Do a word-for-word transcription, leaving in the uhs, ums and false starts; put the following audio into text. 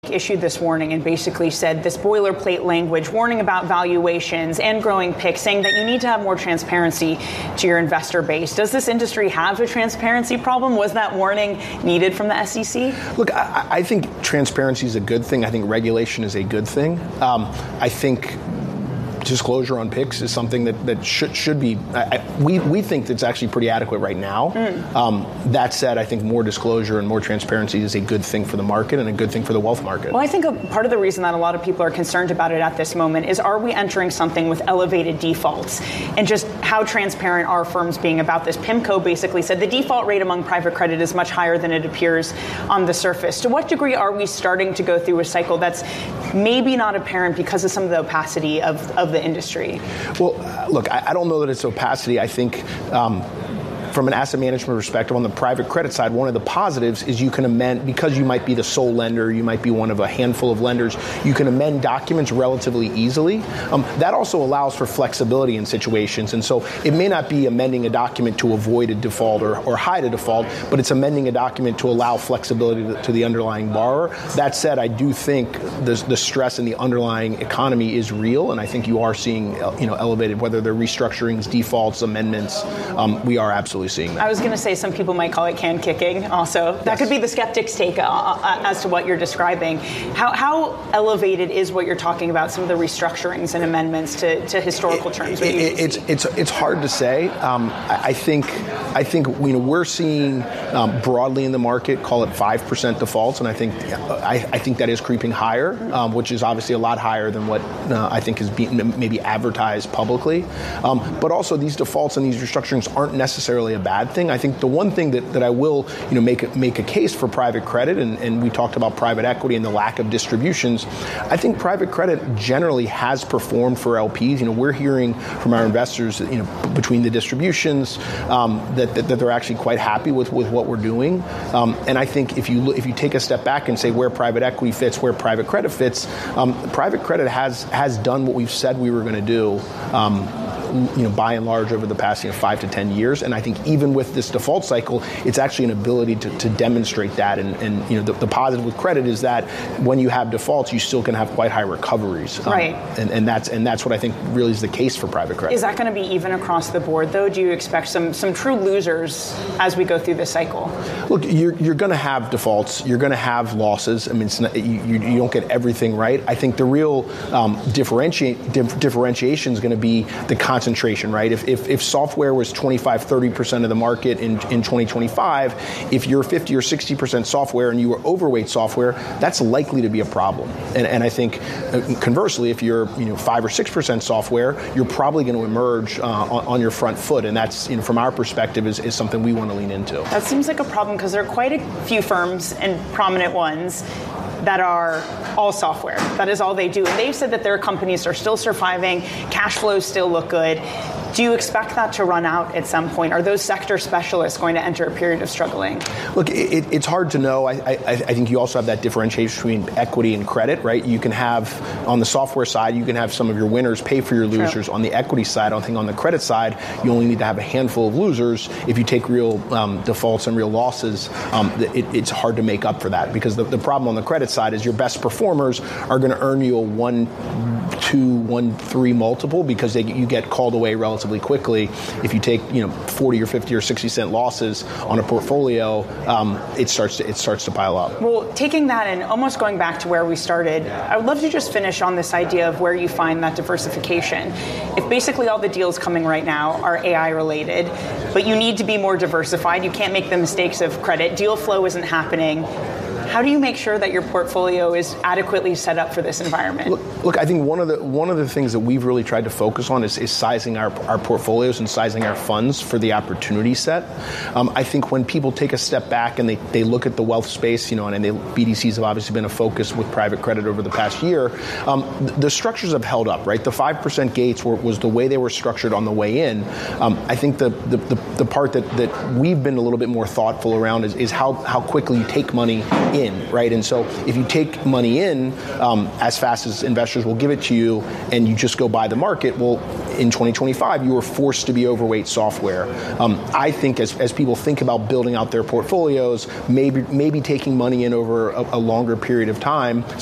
issued this warning and basically said this boilerplate language, warning about valuations and growing P I K, saying that you need to have more transparency to your investor base. Does this industry have a transparency problem? Was that warning needed from the S E C? Look, I, I think transparency is a good thing. I think regulation is a good thing. Um, I think disclosure on P I Ks is something that, that should should be, I, I, we, we think that's actually pretty adequate right now. Mm. Um, that said, I think more disclosure and more transparency is a good thing for the market and a good thing for the wealth market. Well, I think a, part of the reason that a lot of people are concerned about it at this moment is, are we entering something with elevated defaults? And just how transparent are firms being about this? PIMCO basically said the default rate among private credit is much higher than it appears on the surface. To what degree are we starting to go through a cycle that's maybe not apparent because of some of the opacity of, of the industry? Well, uh, look, I, I don't know that it's opacity. I think um, from an asset management perspective, on the private credit side, one of the positives is you can amend, because you might be the sole lender, you might be one of a handful of lenders, you can amend documents relatively easily. Um, that also allows for flexibility in situations. And so it may not be amending a document to avoid a default or, or hide a default, but it's amending a document to allow flexibility to, to the underlying borrower. That said, I do think the, the stress in the underlying economy is real, and I think you are seeing you know, elevated, whether they're restructurings, defaults, amendments, um, we are absolutely seeing that. I was going to say some people might call it can kicking also. That yes. could be the skeptic's take uh, uh, as to what you're describing. How, how elevated is what you're talking about, some of the restructurings and amendments to, to historical it, terms? It, it, it's it's it's hard to say. Um, I, I think I think you know we're seeing um, broadly in the market, call it five percent defaults, and I think I, I think that is creeping higher, um, which is obviously a lot higher than what uh, I think is being maybe advertised publicly. Um, but also these defaults and these restructurings aren't necessarily a bad thing. I think the one thing that, that I will, you know, make a, make a case for private credit, and, and we talked about private equity and the lack of distributions. I think private credit generally has performed for L Ps. You know, we're hearing from our investors, that, you know, between the distributions, um, that, that that they're actually quite happy with, with what we're doing. Um, and I think if you look, if you take a step back and say where private equity fits, where private credit fits, um, private credit has has done what we've said we were going to do. Um, you know, by and large over the past, you know, five to ten years. And I think even with this default cycle, it's actually an ability to, to demonstrate that. And, and you know, the, the positive with credit is that when you have defaults, you still can have quite high recoveries. Um, right. And, and that's and that's what I think really is the case for private credit. Is that going to be even across the board, though? Do you expect some some true losers as we go through this cycle? Look, you're you're going to have defaults. You're going to have losses. I mean, it's not, you, you you don't get everything right. I think the real um, differentiate dif- differentiation is going to be the concentration, right? If, if if software was twenty-five, thirty percent of the market in, in twenty twenty-five, if you're fifty or sixty percent software and you were overweight software, that's likely to be a problem. And and I think uh, conversely, if you're you know five or six percent software, you're probably going to emerge uh, on, on your front foot. And that's, you know, from our perspective, is, is something we want to lean into. That seems like a problem because there are quite a few firms and prominent ones that are all software. That is all they do. And they've said that their companies are still surviving, cash flows still look good. Do you expect that to run out at some point? Are those sector specialists going to enter a period of struggling? Look, it, it's hard to know. I, I, I think you also have that differentiation between equity and credit, right? You can have, on the software side, you can have some of your winners pay for your losers. True. On the equity side, I think on the credit side, you only need to have a handful of losers. If you take real um, defaults and real losses, um, it, it's hard to make up for that, because the, the problem on the credit side is your best performers are going to earn you a one, two, one, three multiple, because they, you get called away relatively quickly. If you take, you know, forty or fifty or sixty cent losses on a portfolio, um, it starts to, it starts to pile up. Well, taking that and almost going back to where we started, I would love to just finish on this idea of where you find that diversification. If basically all the deals coming right now are A I related, but you need to be more diversified, you can't make the mistakes of credit, deal flow isn't happening. How do you make sure that your portfolio is adequately set up for this environment? Look, look I think one of the one of the things that we've really tried to focus on is, is sizing our, our portfolios and sizing our funds for the opportunity set. Um, I think when people take a step back and they, they look at the wealth space, you know, and, and they, B D Cs have obviously been a focus with private credit over the past year, um, the, the structures have held up, right? The five percent gates were, was the way they were structured on the way in. Um, I think the, the, the, the part that, that we've been a little bit more thoughtful around is, is how, how quickly you take money in. In, right? And so if you take money in um, as fast as investors will give it to you and you just go buy the market, well, in twenty twenty-five, you were forced to be overweight software. Um, I think as, as people think about building out their portfolios, maybe maybe taking money in over a, a longer period of time,